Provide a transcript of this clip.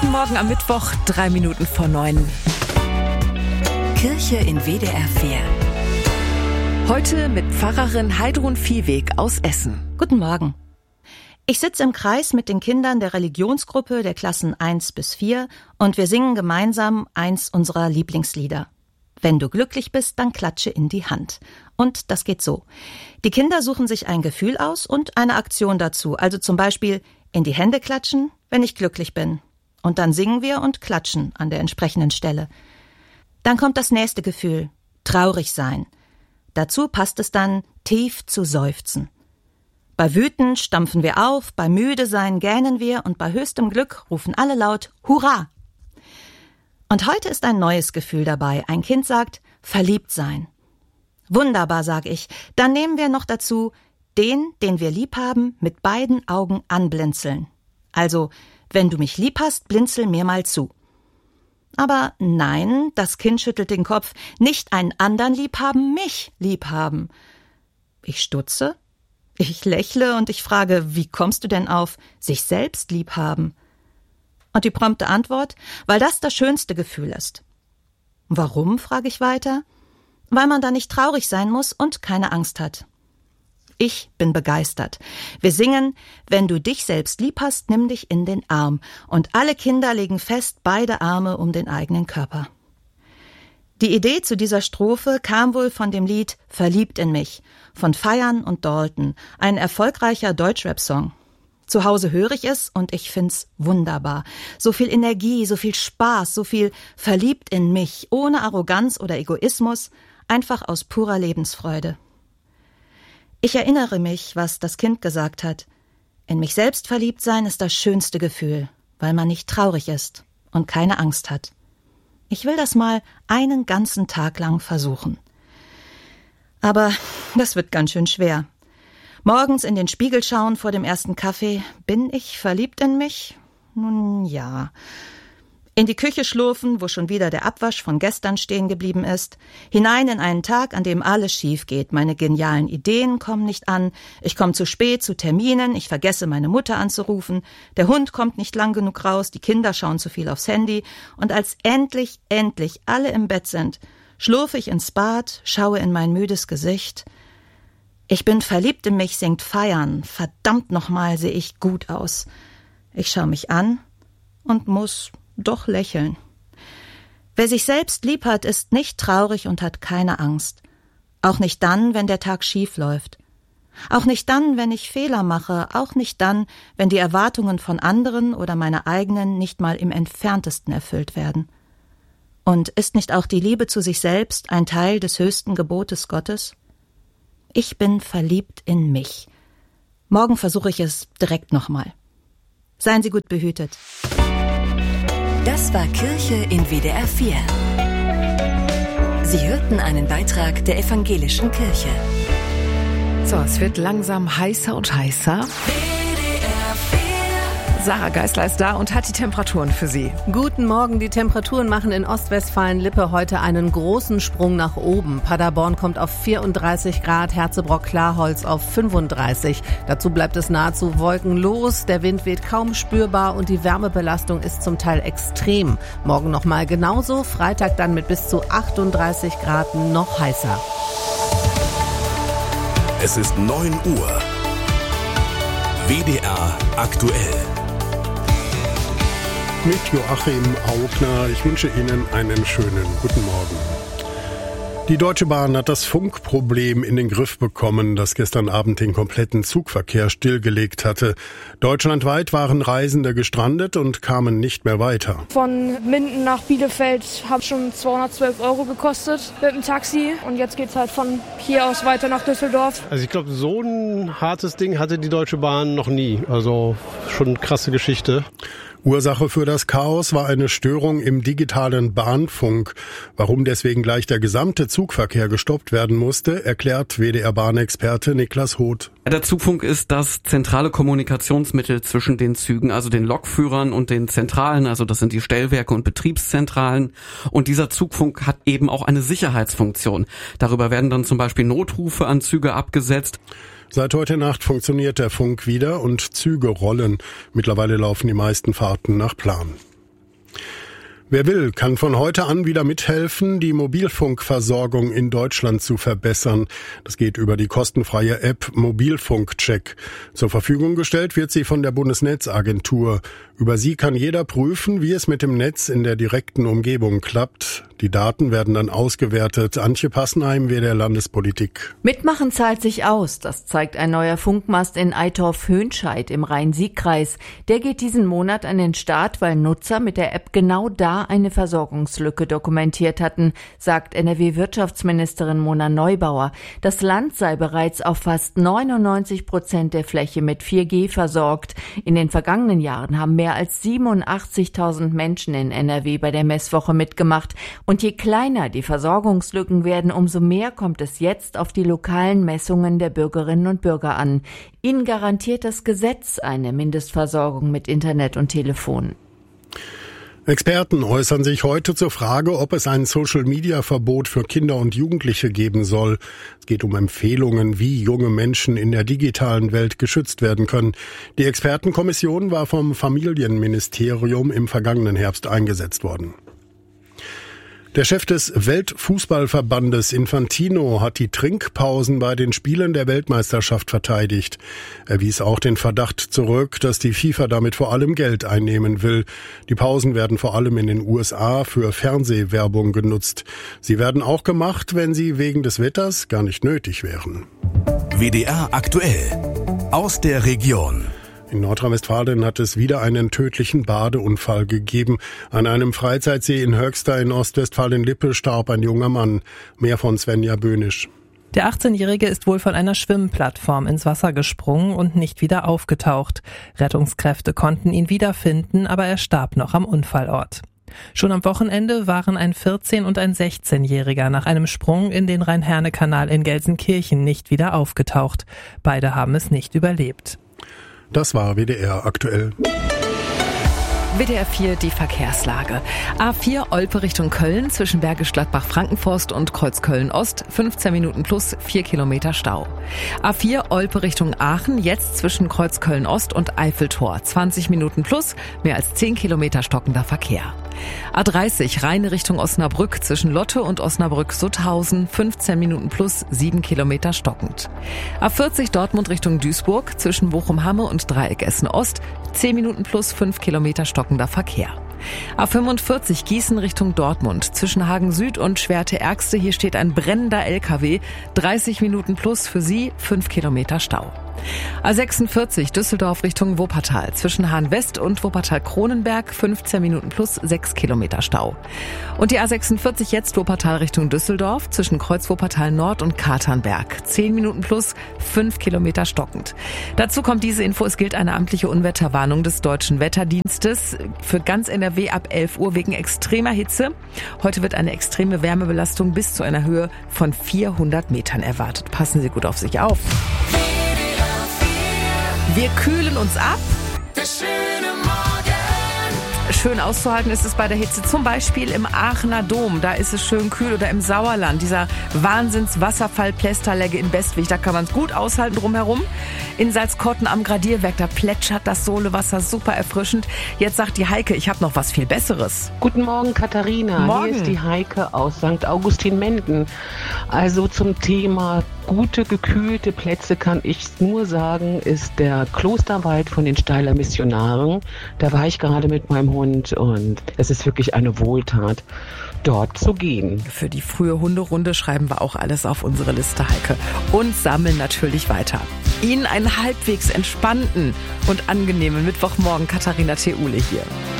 Guten Morgen am Mittwoch, 3 Minuten vor 9. Kirche in WDR 4. Heute mit Pfarrerin Heidrun Viehweg aus Essen. Guten Morgen. Ich sitze im Kreis mit den Kindern der Religionsgruppe der Klassen 1 bis 4 und wir singen gemeinsam eins unserer Lieblingslieder. Wenn du glücklich bist, dann klatsche in die Hand. Und das geht so. Die Kinder suchen sich ein Gefühl aus und eine Aktion dazu. Also zum Beispiel in die Hände klatschen, wenn ich glücklich bin. Und dann singen wir und klatschen an der entsprechenden Stelle. Dann kommt das nächste Gefühl, traurig sein. Dazu passt es dann, tief zu seufzen. Bei Wüten stampfen wir auf, bei müde sein gähnen wir und bei höchstem Glück rufen alle laut Hurra! Und heute ist ein neues Gefühl dabei. Ein Kind sagt, verliebt sein. Wunderbar, sag ich. Dann nehmen wir noch dazu, den wir lieb haben, mit beiden Augen anblinzeln. Also, wenn du mich lieb hast, blinzel mir mal zu. Aber nein, das Kind schüttelt den Kopf, nicht einen anderen lieb haben, mich lieb haben. Ich stutze, ich lächle und ich frage, wie kommst du denn auf sich selbst lieb haben? Und die prompte Antwort, weil das schönste Gefühl ist. Warum, frage ich weiter? Weil man da nicht traurig sein muss und keine Angst hat. Ich bin begeistert. Wir singen, wenn du dich selbst lieb hast, nimm dich in den Arm. Und alle Kinder legen fest beide Arme um den eigenen Körper. Die Idee zu dieser Strophe kam wohl von dem Lied Verliebt in mich von Feiern und Dalton, ein erfolgreicher Deutschrap-Song. Zu Hause höre ich es und ich find's wunderbar. So viel Energie, so viel Spaß, so viel verliebt in mich, ohne Arroganz oder Egoismus, einfach aus purer Lebensfreude. Ich erinnere mich, was das Kind gesagt hat. In mich selbst verliebt sein ist das schönste Gefühl, weil man nicht traurig ist und keine Angst hat. Ich will das mal einen ganzen Tag lang versuchen. Aber das wird ganz schön schwer. Morgens in den Spiegel schauen vor dem ersten Kaffee. Bin ich verliebt in mich? Nun ja. In die Küche schlurfen, wo schon wieder der Abwasch von gestern stehen geblieben ist. Hinein in einen Tag, an dem alles schief geht. Meine genialen Ideen kommen nicht an. Ich komme zu spät zu Terminen. Ich vergesse, meine Mutter anzurufen. Der Hund kommt nicht lang genug raus. Die Kinder schauen zu viel aufs Handy. Und als endlich alle im Bett sind, schlurfe ich ins Bad, schaue in mein müdes Gesicht. Ich bin verliebt in mich, singt Feiern. Verdammt nochmal, sehe ich gut aus. Ich schaue mich an und muss doch lächeln. Wer sich selbst lieb hat, ist nicht traurig und hat keine Angst. Auch nicht dann, wenn der Tag schief läuft. Auch nicht dann, wenn ich Fehler mache. Auch nicht dann, wenn die Erwartungen von anderen oder meine eigenen nicht mal im Entferntesten erfüllt werden. Und ist nicht auch die Liebe zu sich selbst ein Teil des höchsten Gebotes Gottes? Ich bin verliebt in mich. Morgen versuche ich es direkt nochmal. Seien Sie gut behütet. Das war Kirche in WDR 4. Sie hörten einen Beitrag der Evangelischen Kirche. So, es wird langsam heißer und heißer. Sarah Geisler ist da und hat die Temperaturen für Sie. Guten Morgen. Die Temperaturen machen in Ostwestfalen-Lippe heute einen großen Sprung nach oben. Paderborn kommt auf 34 Grad, Herzebrock-Klarholz auf 35. Dazu bleibt es nahezu wolkenlos. Der Wind weht kaum spürbar und die Wärmebelastung ist zum Teil extrem. Morgen nochmal genauso, Freitag dann mit bis zu 38 Grad noch heißer. Es ist 9 Uhr. WDR aktuell. Mit Joachim Augner. Ich wünsche Ihnen einen schönen guten Morgen. Die Deutsche Bahn hat das Funkproblem in den Griff bekommen, das gestern Abend den kompletten Zugverkehr stillgelegt hatte. Deutschlandweit waren Reisende gestrandet und kamen nicht mehr weiter. Von Minden nach Bielefeld hat schon 212 € gekostet mit dem Taxi. Und jetzt geht's halt von hier aus weiter nach Düsseldorf. Also ich glaube, so ein hartes Ding hatte die Deutsche Bahn noch nie. Also schon eine krasse Geschichte. Ursache für das Chaos war eine Störung im digitalen Bahnfunk. Warum deswegen gleich der gesamte Zugverkehr gestoppt werden musste, erklärt WDR-Bahnexperte Niklas Hoth. Der Zugfunk ist das zentrale Kommunikationsmittel zwischen den Zügen, also den Lokführern und den Zentralen, also das sind die Stellwerke und Betriebszentralen. Und dieser Zugfunk hat eben auch eine Sicherheitsfunktion. Darüber werden dann zum Beispiel Notrufe an Züge abgesetzt. Seit heute Nacht funktioniert der Funk wieder und Züge rollen. Mittlerweile laufen die meisten Fahrten nach Plan. Wer will, kann von heute an wieder mithelfen, die Mobilfunkversorgung in Deutschland zu verbessern. Das geht über die kostenfreie App Mobilfunkcheck. Zur Verfügung gestellt wird sie von der Bundesnetzagentur. Über sie kann jeder prüfen, wie es mit dem Netz in der direkten Umgebung klappt. Die Daten werden dann ausgewertet. Antje Passenheim, WDR Landespolitik. Mitmachen zahlt sich aus. Das zeigt ein neuer Funkmast in Eitorf-Höhnscheid im Rhein-Sieg-Kreis. Der geht diesen Monat an den Start, weil Nutzer mit der App genau da eine Versorgungslücke dokumentiert hatten, sagt NRW-Wirtschaftsministerin Mona Neubauer. Das Land sei bereits auf fast 99% der Fläche mit 4G versorgt. In den vergangenen Jahren haben mehr als 87.000 Menschen in NRW bei der Messwoche mitgemacht. Und je kleiner die Versorgungslücken werden, umso mehr kommt es jetzt auf die lokalen Messungen der Bürgerinnen und Bürger an. Ihnen garantiert das Gesetz eine Mindestversorgung mit Internet und Telefon. Experten äußern sich heute zur Frage, ob es ein Social-Media-Verbot für Kinder und Jugendliche geben soll. Es geht um Empfehlungen, wie junge Menschen in der digitalen Welt geschützt werden können. Die Expertenkommission war vom Familienministerium im vergangenen Herbst eingesetzt worden. Der Chef des Weltfußballverbandes Infantino hat die Trinkpausen bei den Spielen der Weltmeisterschaft verteidigt. Er wies auch den Verdacht zurück, dass die FIFA damit vor allem Geld einnehmen will. Die Pausen werden vor allem in den USA für Fernsehwerbung genutzt. Sie werden auch gemacht, wenn sie wegen des Wetters gar nicht nötig wären. WDR aktuell aus der Region. In Nordrhein-Westfalen hat es wieder einen tödlichen Badeunfall gegeben. An einem Freizeitsee in Höxter in Ostwestfalen-Lippe starb ein junger Mann. Mehr von Svenja Böhnisch. Der 18-Jährige ist wohl von einer Schwimmplattform ins Wasser gesprungen und nicht wieder aufgetaucht. Rettungskräfte konnten ihn wiederfinden, aber er starb noch am Unfallort. Schon am Wochenende waren ein 14- und ein 16-Jähriger nach einem Sprung in den Rhein-Herne-Kanal in Gelsenkirchen nicht wieder aufgetaucht. Beide haben es nicht überlebt. Das war WDR aktuell. WDR 4, die Verkehrslage. A4 Olpe Richtung Köln zwischen Bergisch Gladbach-Frankenforst und Kreuzköln-Ost, 15 Minuten plus 4 Kilometer Stau. A4 Olpe Richtung Aachen, jetzt zwischen Kreuzköln-Ost und Eiffeltor, 20 Minuten plus, mehr als 10 Kilometer stockender Verkehr. A30 Rheine Richtung Osnabrück zwischen Lotte und Osnabrück-Sutthausen, 15 Minuten plus 7 Kilometer stockend. A40 Dortmund Richtung Duisburg zwischen Bochum-Hamme und Dreieck Essen-Ost, 10 Minuten plus 5 Kilometer stockender Verkehr. A45 Gießen Richtung Dortmund zwischen Hagen Süd und Schwerte-Ergste, hier steht ein brennender LKW, 30 Minuten plus für Sie, 5 Kilometer Stau. A46 Düsseldorf Richtung Wuppertal zwischen Hahn-West und Wuppertal-Kronenberg, 15 Minuten plus 6 Kilometer Stau. Und die A46 jetzt Wuppertal Richtung Düsseldorf zwischen Kreuz-Wuppertal Nord und Katernberg, 10 Minuten plus 5 Kilometer stockend. Dazu kommt diese Info, es gilt eine amtliche Unwetterwarnung des Deutschen Wetterdienstes für ganz NRW ab 11 Uhr wegen extremer Hitze. Heute wird eine extreme Wärmebelastung bis zu einer Höhe von 400 Metern erwartet. Passen Sie gut auf sich auf. Wir kühlen uns ab. Schön auszuhalten ist es bei der Hitze, zum Beispiel im Aachener Dom, da ist es schön kühl, oder im Sauerland, dieser Wahnsinns-Wasserfall Plästerlegge in Bestwig, da kann man es gut aushalten drumherum. In Salzkotten am Gradierwerk, da plätschert das Sohlewasser, super erfrischend. Jetzt sagt die Heike, ich habe noch was viel Besseres. Guten Morgen, Katharina. Morgen. Hier ist die Heike aus St. Augustin-Menden. Also zum Thema gute, gekühlte Plätze kann ich nur sagen, ist der Klosterwald von den Steiler Missionaren. Da war ich gerade mit meinem Hund und es ist wirklich eine Wohltat, dort zu gehen. Für die frühe Hunderunde schreiben wir auch alles auf unsere Liste, Heike. Und sammeln natürlich weiter. Ihnen einen halbwegs entspannten und angenehmen Mittwochmorgen. Katharina Theule hier.